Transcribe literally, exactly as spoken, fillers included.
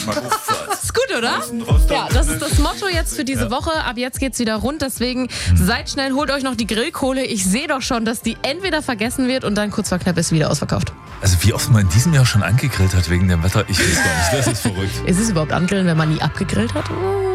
mal Luftfahrt. Ist gut, oder? Ja, das ist das Motto jetzt für diese ja. Woche. Ab jetzt geht's wieder rund, deswegen hm. seid schnell, holt euch noch die Grillkohle. Ich sehe doch schon, dass die entweder vergessen wird und dann kurz vor knapp ist wieder ausverkauft. Also wie oft man in diesem Jahr schon angegrillt hat wegen dem Wetter, ich weiß gar nicht, das ist verrückt. Ist es überhaupt angrillen, wenn man nie abgegrillt hat?